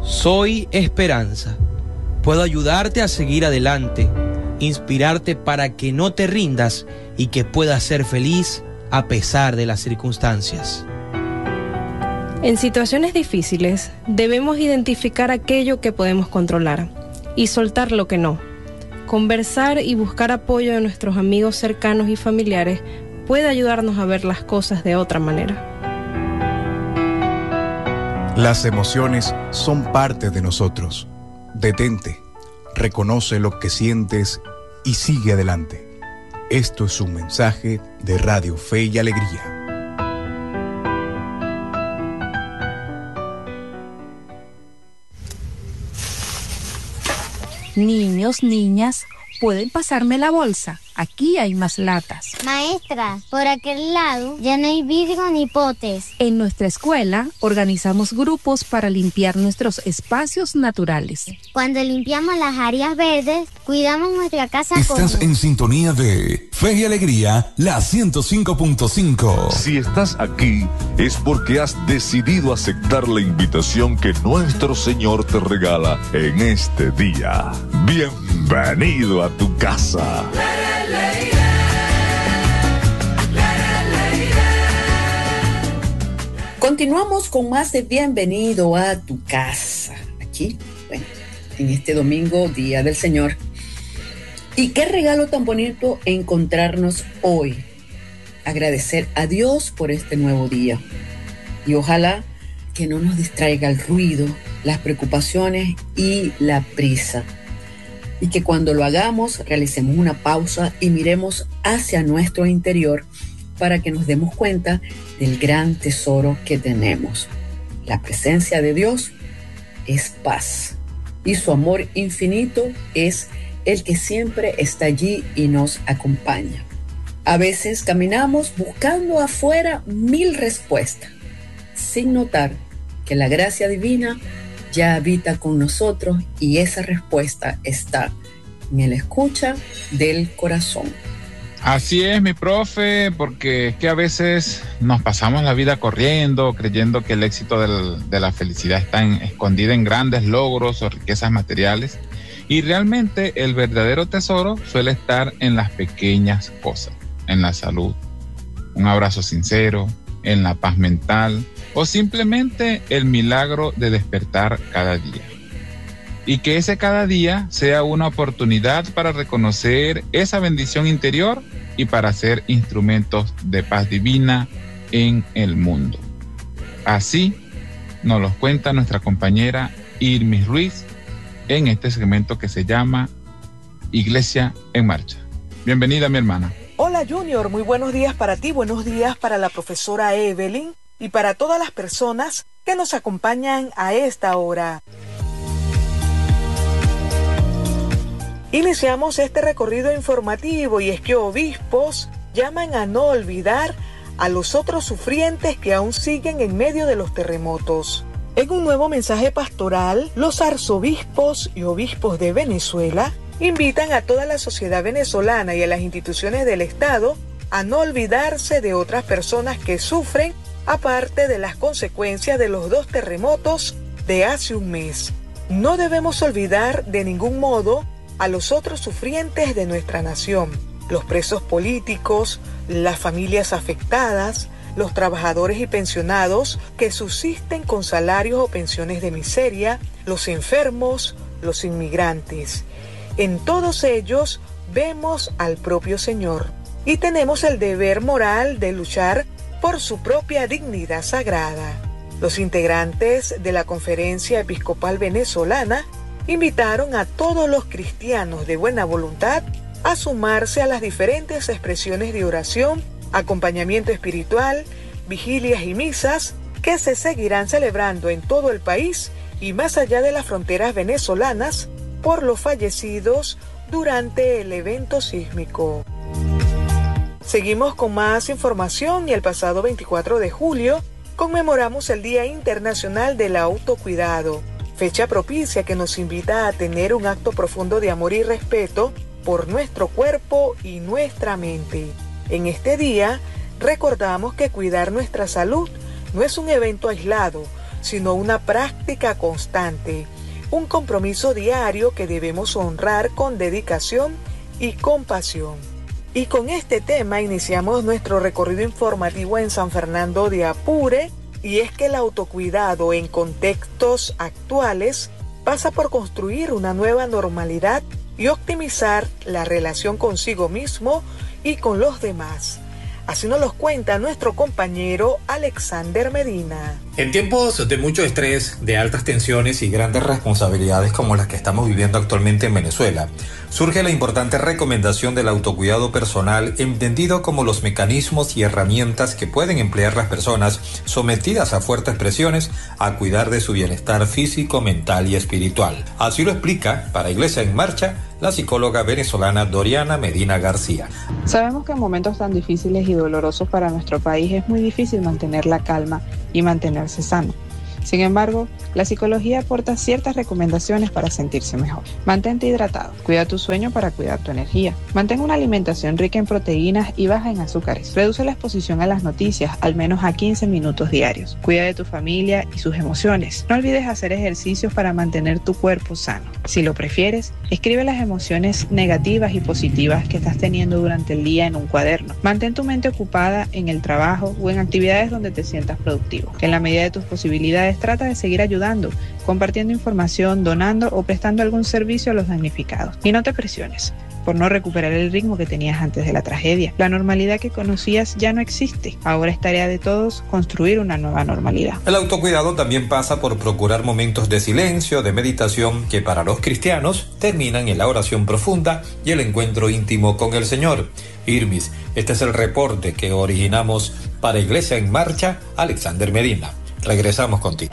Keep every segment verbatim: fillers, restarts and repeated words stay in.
Soy esperanza. Puedo ayudarte a seguir adelante, inspirarte para que no te rindas y que puedas ser feliz a pesar de las circunstancias. En situaciones difíciles, debemos identificar aquello que podemos controlar y soltar lo que no. Conversar y buscar apoyo de nuestros amigos cercanos y familiares puede ayudarnos a ver las cosas de otra manera. Las emociones son parte de nosotros. Detente, reconoce lo que sientes y sigue adelante. Esto es un mensaje de Radio Fe y Alegría. Niños, niñas, ¿pueden pasarme la bolsa? Aquí hay más latas. Maestra, por aquel lado ya no hay vidrio ni potes. En nuestra escuela organizamos grupos para limpiar nuestros espacios naturales. Cuando limpiamos las áreas verdes, cuidamos nuestra casa. Estás como... en sintonía de Fe y Alegría, la ciento cinco punto cinco. Si estás aquí, es porque has decidido aceptar la invitación que nuestro Señor te regala en este día. Bienvenido a tu casa. Continuamos con más de Bienvenido a tu casa. Aquí, bueno, en este domingo, Día del Señor. Y qué regalo tan bonito encontrarnos hoy. Agradecer a Dios por este nuevo día. Y ojalá que no nos distraiga el ruido, las preocupaciones y la prisa. Y que cuando lo hagamos, realicemos una pausa y miremos hacia nuestro interior para que nos demos cuenta del gran tesoro que tenemos. La presencia de Dios es paz y su amor infinito es el que siempre está allí y nos acompaña. A veces caminamos buscando afuera mil respuestas, sin notar que la gracia divina ya habita con nosotros y esa respuesta está en el escucha del corazón. Así es, mi profe, porque es que a veces nos pasamos la vida corriendo, creyendo que el éxito del, de la felicidad está en, escondida en grandes logros o riquezas materiales, y realmente el verdadero tesoro suele estar en las pequeñas cosas, en la salud, un abrazo sincero, en la paz mental, o simplemente el milagro de despertar cada día. Y que ese cada día sea una oportunidad para reconocer esa bendición interior y para ser instrumentos de paz divina en el mundo. Así nos lo cuenta nuestra compañera Irmis Ruiz en este segmento que se llama Iglesia en Marcha. Bienvenida, mi hermana. Hola, Junior, muy buenos días para ti, buenos días para la profesora Evelyn y para todas las personas que nos acompañan a esta hora. Iniciamos este recorrido informativo y es que obispos llaman a no olvidar a los otros sufrientes que aún siguen en medio de los terremotos. En un nuevo mensaje pastoral, los arzobispos y obispos de Venezuela invitan a toda la sociedad venezolana y a las instituciones del Estado a no olvidarse de otras personas que sufren aparte de las consecuencias de los dos terremotos de hace un mes. No debemos olvidar de ningún modo a los otros sufrientes de nuestra nación, los presos políticos, las familias afectadas, los trabajadores y pensionados que subsisten con salarios o pensiones de miseria, los enfermos, los inmigrantes. En todos ellos vemos al propio Señor y tenemos el deber moral de luchar por su propia dignidad sagrada. Los integrantes de la Conferencia Episcopal Venezolana invitaron a todos los cristianos de buena voluntad a sumarse a las diferentes expresiones de oración, acompañamiento espiritual, vigilias y misas que se seguirán celebrando en todo el país y más allá de las fronteras venezolanas por los fallecidos durante el evento sísmico. Seguimos con más información y el pasado veinticuatro de julio conmemoramos el Día Internacional del Autocuidado, fecha propicia que nos invita a tener un acto profundo de amor y respeto por nuestro cuerpo y nuestra mente. En este día recordamos que cuidar nuestra salud no es un evento aislado, sino una práctica constante, un compromiso diario que debemos honrar con dedicación y compasión. Y con este tema iniciamos nuestro recorrido informativo en San Fernando de Apure, y es que el autocuidado en contextos actuales pasa por construir una nueva normalidad y optimizar la relación consigo mismo y con los demás. Así nos lo cuenta nuestro compañero Alexander Medina. En tiempos de mucho estrés, de altas tensiones y grandes responsabilidades como las que estamos viviendo actualmente en Venezuela, surge la importante recomendación del autocuidado personal, entendido como los mecanismos y herramientas que pueden emplear las personas sometidas a fuertes presiones a cuidar de su bienestar físico, mental y espiritual. Así lo explica para Iglesia en Marcha la psicóloga venezolana Doriana Medina García. Sabemos que en momentos tan difíciles y dolorosos para nuestro país es muy difícil mantener la calma y mantenerse sano. Sin embargo, la psicología aporta ciertas recomendaciones para sentirse mejor. Mantente hidratado, cuida tu sueño para cuidar tu energía. Mantén una alimentación rica en proteínas y baja en azúcares. Reduce la exposición a las noticias al menos a quince minutos diarios. Cuida de tu familia y sus emociones. No olvides hacer ejercicios para mantener tu cuerpo sano. Si lo prefieres, escribe las emociones negativas y positivas que estás teniendo durante el día en un cuaderno. Mantén tu mente ocupada en el trabajo o en actividades donde te sientas productivo. En la medida de tus posibilidades, trata de seguir ayudando, compartiendo información, donando o prestando algún servicio a los damnificados. Y no te presiones por no recuperar el ritmo que tenías antes de la tragedia. La normalidad que conocías ya no existe. Ahora es tarea de todos construir una nueva normalidad. El autocuidado también pasa por procurar momentos de silencio, de meditación, que para los cristianos terminan en la oración profunda y el encuentro íntimo con el Señor. Irmis, este es el reporte que originamos para Iglesia en Marcha, Alexander Medina. Regresamos contigo.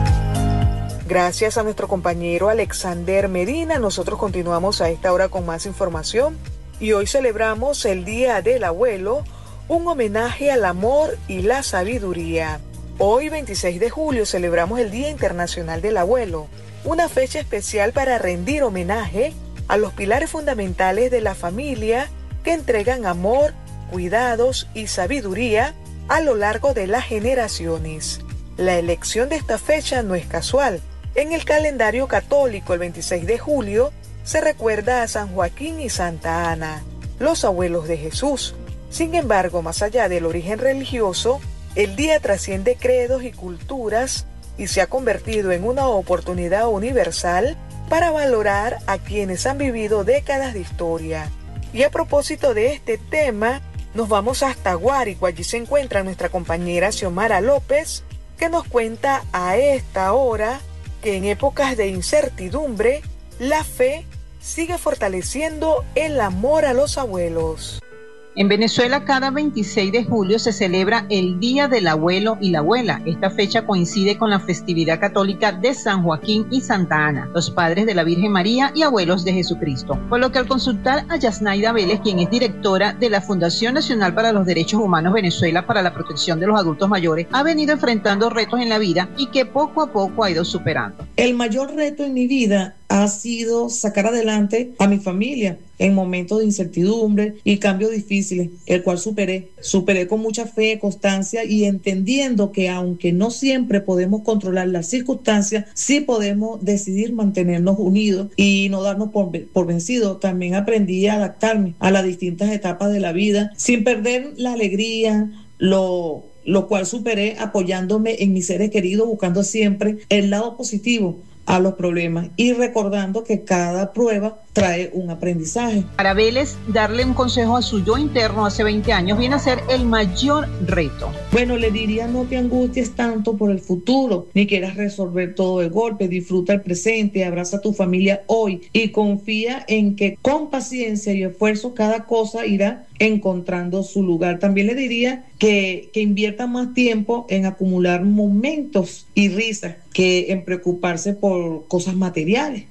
Gracias a nuestro compañero Alexander Medina. Nosotros continuamos a esta hora con más información y hoy celebramos el Día del Abuelo, un homenaje al amor y la sabiduría. Hoy, veintiséis de julio, celebramos el Día Internacional del Abuelo, una fecha especial para rendir homenaje a los pilares fundamentales de la familia que entregan amor, cuidados y sabiduría a lo largo de las generaciones. La elección de esta fecha no es casual. En el calendario católico, el veintiséis de julio, se recuerda a San Joaquín y Santa Ana, los abuelos de Jesús. Sin embargo, más allá del origen religioso, el día trasciende credos y culturas y se ha convertido en una oportunidad universal para valorar a quienes han vivido décadas de historia. Y a propósito de este tema, nos vamos hasta Guárico. Allí se encuentra nuestra compañera Xiomara López, que nos cuenta a esta hora que en épocas de incertidumbre, la fe sigue fortaleciendo el amor a los abuelos. En Venezuela, cada veintiséis de julio se celebra el Día del Abuelo y la Abuela. Esta fecha coincide con la festividad católica de San Joaquín y Santa Ana, los padres de la Virgen María y abuelos de Jesucristo. Por lo que al consultar a Yasnaida Vélez, quien es directora de la Fundación Nacional para los Derechos Humanos Venezuela para la Protección de los Adultos Mayores, ha venido enfrentando retos en la vida y que poco a poco ha ido superando. El mayor reto en mi vida ha sido sacar adelante a mi familia en momentos de incertidumbre y cambios difíciles, el cual superé. Superé con mucha fe, constancia y entendiendo que aunque no siempre podemos controlar las circunstancias, sí podemos decidir mantenernos unidos y no darnos por, por vencidos. También aprendí a adaptarme a las distintas etapas de la vida sin perder la alegría, lo, lo cual superé apoyándome en mis seres queridos, buscando siempre el lado positivo a los problemas y recordando que cada prueba trae un aprendizaje. Para Vélez, darle un consejo a su yo interno hace veinte años viene a ser el mayor reto. Bueno, le diría: no te angusties tanto por el futuro, ni quieras resolver todo de golpe, disfruta el presente, abraza a tu familia hoy y confía en que con paciencia y esfuerzo cada cosa irá encontrando su lugar. También le diría que, que invierta más tiempo en acumular momentos y risas que en preocuparse por cosas materiales.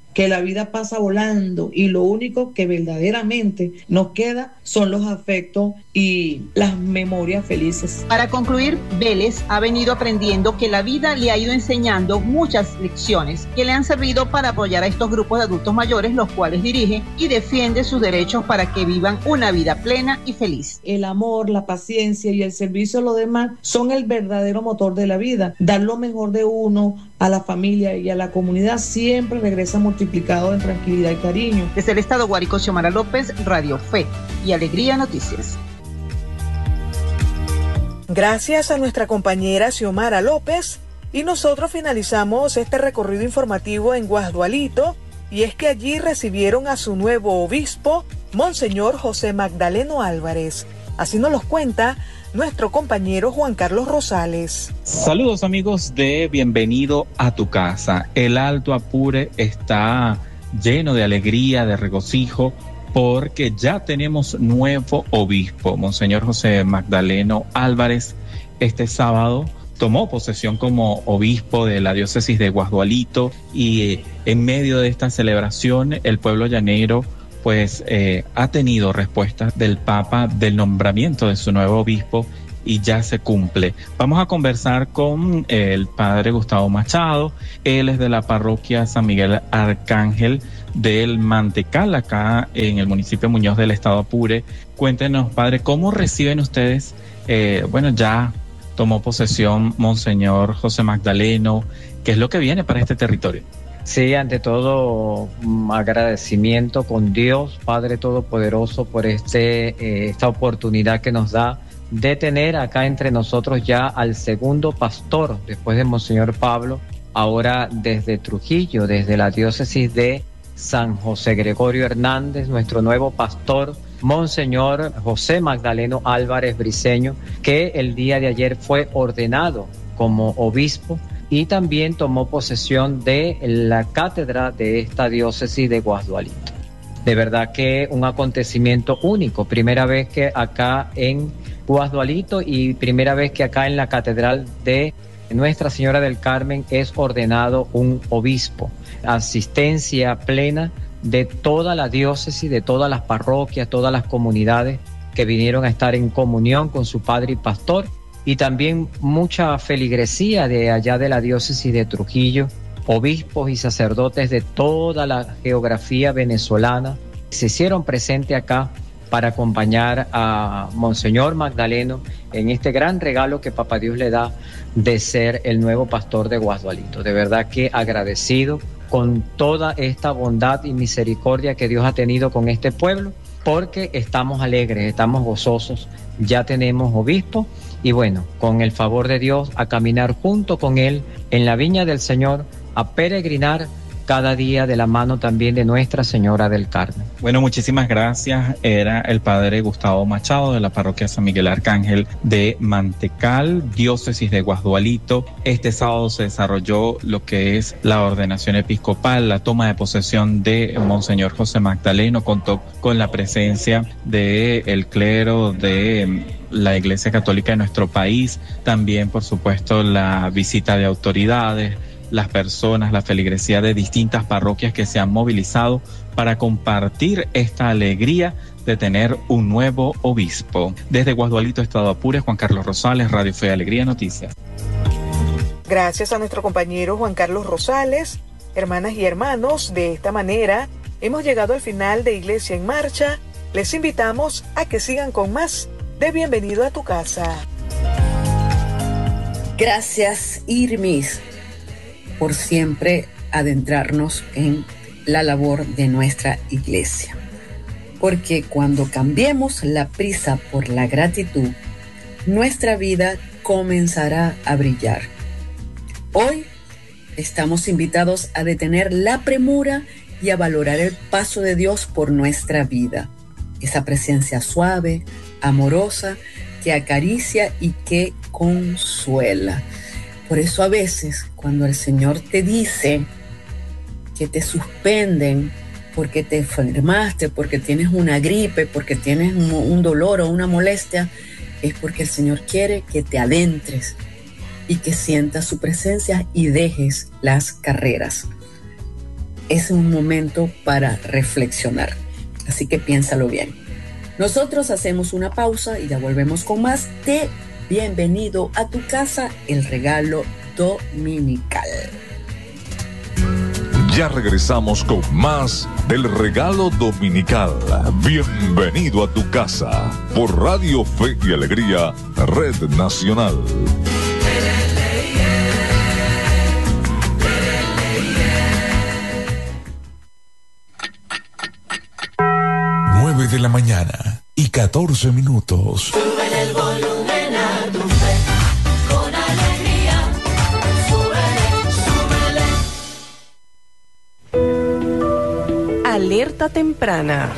que la vida pasa volando y lo único que verdaderamente nos queda son los afectos y las memorias felices. Para concluir, Vélez ha venido aprendiendo que la vida le ha ido enseñando muchas lecciones que le han servido para apoyar a estos grupos de adultos mayores, los cuales dirige y defiende sus derechos para que vivan una vida plena y feliz. El amor, la paciencia y el servicio a los demás son el verdadero motor de la vida. Dar lo mejor de uno a la familia y a la comunidad siempre regresa multiplicado en tranquilidad y cariño. Desde el estado Guárico, Xiomara López, Radio Fe y Alegría Noticias. Gracias a nuestra compañera Xiomara López, y nosotros finalizamos este recorrido informativo en Guasdualito, y es que allí recibieron a su nuevo obispo, Monseñor José Magdaleno Álvarez. Así nos los cuenta nuestro compañero Juan Carlos Rosales. Saludos amigos de Bienvenido a tu casa. El Alto Apure está lleno de alegría, de regocijo, porque ya tenemos nuevo obispo. Monseñor José Magdaleno Álvarez este sábado tomó posesión como obispo de la diócesis de Guasdualito, y en medio de esta celebración el pueblo llanero pues eh, ha tenido respuestas del Papa del nombramiento de su nuevo obispo, y ya se cumple. Vamos a conversar con el padre Gustavo Machado. Él es de la parroquia San Miguel Arcángel del Mantecal, acá en el municipio de Muñoz del estado Apure. Cuéntenos, padre, ¿cómo reciben ustedes? Eh, bueno, ya tomó posesión Monseñor José Magdaleno. ¿Qué es lo que viene para este territorio? Sí, ante todo, un agradecimiento con Dios, Padre Todopoderoso, por este eh, esta oportunidad que nos da de tener acá entre nosotros ya al segundo pastor, después de Monseñor Pablo, ahora desde Trujillo, desde la diócesis de San José Gregorio Hernández, nuestro nuevo pastor, Monseñor José Magdaleno Álvarez Briceño, que el día de ayer fue ordenado como obispo y también tomó posesión de la cátedra de esta diócesis de Guasdualito. De verdad que un acontecimiento único, primera vez que acá en Guasdualito y primera vez que acá en la catedral de Nuestra Señora del Carmen es ordenado un obispo. Asistencia plena de toda la diócesis, de todas las parroquias, todas las comunidades que vinieron a estar en comunión con su padre y pastor, y también mucha feligresía de allá de la diócesis de Trujillo, obispos y sacerdotes de toda la geografía venezolana se hicieron presentes acá para acompañar a Monseñor Magdaleno en este gran regalo que Papá Dios le da de ser el nuevo pastor de Guasdualito. De verdad que agradecido con toda esta bondad y misericordia que Dios ha tenido con este pueblo, porque estamos alegres, estamos gozosos, ya tenemos obispo, y bueno, con el favor de Dios, a caminar junto con él en la viña del Señor, a peregrinar cada día de la mano también de Nuestra Señora del Carmen. Bueno, muchísimas gracias. Era el padre Gustavo Machado de la parroquia San Miguel Arcángel de Mantecal, diócesis de Guasdualito. Este sábado se desarrolló lo que es la ordenación episcopal, la toma de posesión de Monseñor José Magdaleno. Contó con la presencia del clero de la Iglesia Católica de nuestro país, también por supuesto la visita de autoridades, las personas, la feligresía de distintas parroquias que se han movilizado para compartir esta alegría de tener un nuevo obispo. Desde Guasdualito, estado Apure, Juan Carlos Rosales, Radio Fe y Alegría Noticias. Gracias a nuestro compañero Juan Carlos Rosales. Hermanas y hermanos, de esta manera hemos llegado al final de Iglesia en Marcha. Les invitamos a que sigan con más de Bienvenido a tu casa. Gracias, Irmis, por siempre adentrarnos en la labor de nuestra iglesia. Porque cuando cambiemos la prisa por la gratitud, nuestra vida comenzará a brillar. Hoy estamos invitados a detener la premura y a valorar el paso de Dios por nuestra vida. Esa presencia suave, amorosa, que acaricia y que consuela. Por eso a veces cuando el Señor te dice que te suspenden porque te enfermaste, porque tienes una gripe, porque tienes un, un dolor o una molestia, es porque el Señor quiere que te adentres y que sientas su presencia y dejes las carreras. es un momento para reflexionar. Así que piénsalo bien. Nosotros hacemos una pausa y ya volvemos con más de Bienvenido a tu casa, el regalo dominical. Ya regresamos con más del regalo dominical. Bienvenido a tu casa por Radio Fe y Alegría, Red Nacional. nueve de la mañana y catorce minutos. Sube el volumen a tu fe, con alegría. Súbele, súbele. Alerta temprana.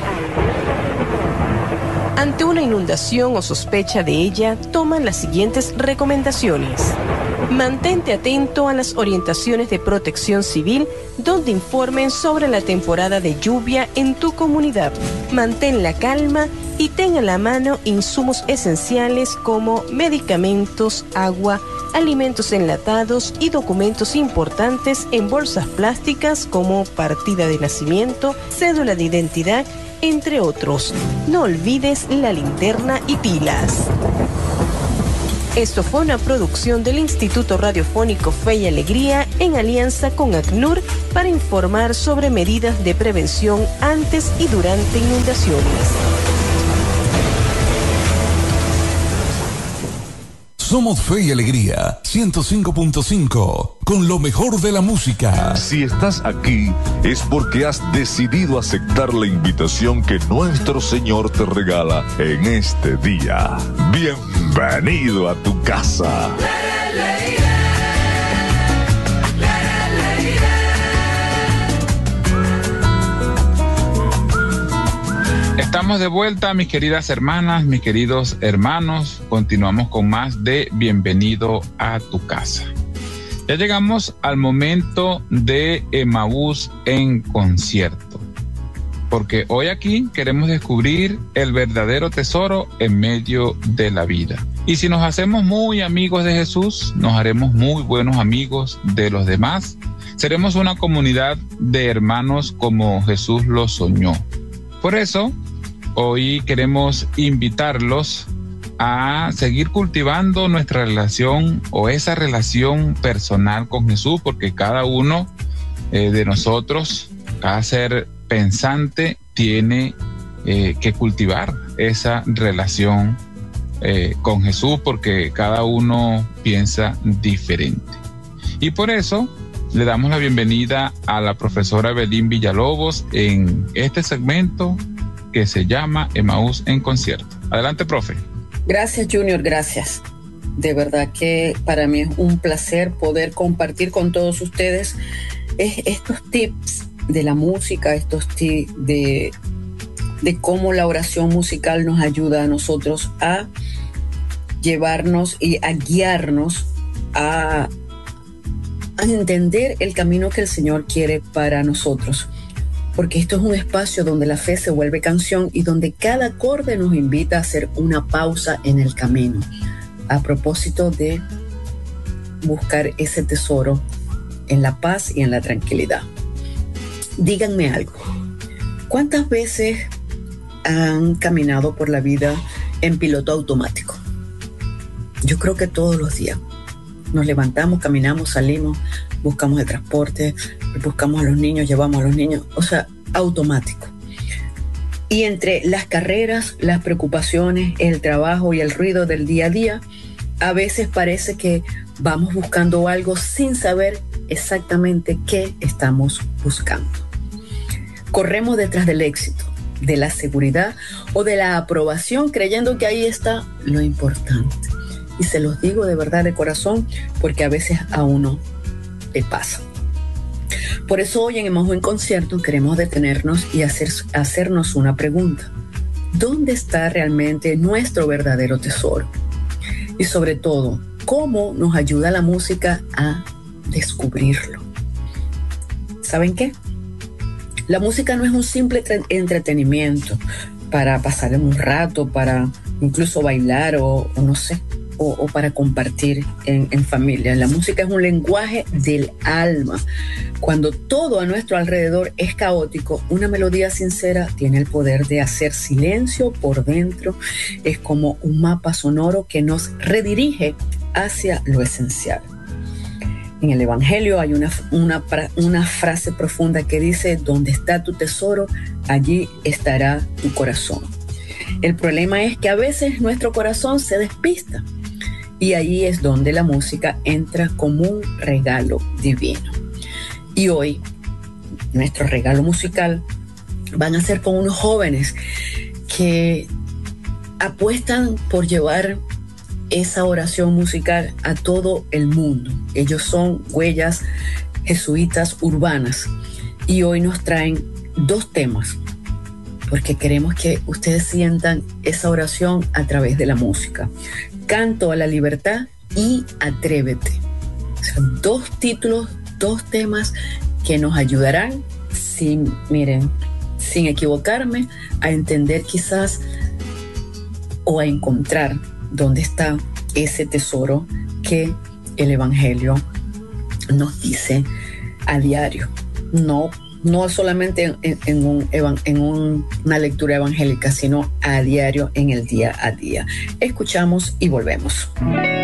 Ante una inundación o sospecha de ella, toman las siguientes recomendaciones. Mantente atento a las orientaciones de Protección Civil, donde informen sobre la temporada de lluvia en tu comunidad. Mantén la calma y ten a la mano insumos esenciales como medicamentos, agua, alimentos enlatados y documentos importantes en bolsas plásticas como partida de nacimiento, cédula de identidad, entre otros. No olvides la linterna y pilas. Esto fue una producción del Instituto Radiofónico Fe y Alegría en alianza con ACNUR para informar sobre medidas de prevención antes y durante inundaciones. Somos Fe y Alegría, ciento cinco punto cinco, con lo mejor de la música. Si estás aquí, es porque has decidido aceptar la invitación que nuestro Señor te regala en este día. Bienvenido a tu casa. Estamos de vuelta, mis queridas hermanas, mis queridos hermanos. Continuamos con más de Bienvenido a tu casa. Ya llegamos al momento de Emaús en concierto, porque hoy aquí queremos descubrir el verdadero tesoro en medio de la vida. Y si nos hacemos muy amigos de Jesús, nos haremos muy buenos amigos de los demás. Seremos una comunidad de hermanos como Jesús lo soñó. Por eso, hoy queremos invitarlos a seguir cultivando nuestra relación o esa relación personal con Jesús, porque cada uno eh, de nosotros, cada ser pensante, tiene eh, que cultivar esa relación eh, con Jesús, porque cada uno piensa diferente. Y por eso le damos la bienvenida a la profesora Evelyn Villalobos en este segmento que se llama Emaús en concierto. Adelante, profe. Gracias, Junior, gracias. De verdad que para mí es un placer poder compartir con todos ustedes estos tips de la música, estos tips de, de cómo la oración musical nos ayuda a nosotros a llevarnos y a guiarnos a, a entender el camino que el Señor quiere para nosotros. Porque esto es un espacio donde la fe se vuelve canción y donde cada acorde nos invita a hacer una pausa en el camino, a propósito de buscar ese tesoro en la paz y en la tranquilidad. Díganme algo, ¿cuántas veces han caminado por la vida en piloto automático? Yo creo que todos los días. Nos levantamos, caminamos, salimos, buscamos el transporte, buscamos a los niños, llevamos a los niños, o sea, automático. Y entre las carreras, las preocupaciones, el trabajo y el ruido del día a día, a veces parece que vamos buscando algo sin saber exactamente qué estamos buscando. Corremos detrás del éxito, de la seguridad o de la aprobación, creyendo que ahí está lo importante. Y se los digo de verdad, de corazón, porque a veces a uno le pasa. Por eso hoy en Emaús en concierto queremos detenernos y hacer, hacernos una pregunta. ¿Dónde está realmente nuestro verdadero tesoro? Y sobre todo, ¿cómo nos ayuda la música a descubrirlo? ¿Saben qué? La música no es un simple tre- entretenimiento para pasar un rato, para incluso bailar o, o no sé, o, o para compartir en, en familia. La música es un lenguaje del alma. Cuando todo a nuestro alrededor es caótico, una melodía sincera tiene el poder de hacer silencio por dentro. Es como un mapa sonoro que nos redirige hacia lo esencial. En el Evangelio hay una, una, una frase profunda que dice: donde está tu tesoro, allí estará tu corazón. El problema es que a veces nuestro corazón se despista, y ahí es donde la música entra como un regalo divino. Y hoy, nuestro regalo musical van a ser con unos jóvenes que apuestan por llevar esa oración musical a todo el mundo. Ellos son Huellas Jesuitas Urbanas, y hoy nos traen dos temas, porque queremos que ustedes sientan esa oración a través de la música. Canto a la libertad y Atrévete. Son dos títulos, dos temas que nos ayudarán, sin, miren, sin equivocarme, a entender quizás o a encontrar dónde está ese tesoro que el Evangelio nos dice a diario. No, no solamente en, en, un, en un, una lectura evangélica, sino a diario, en el día a día. Escuchamos y volvemos.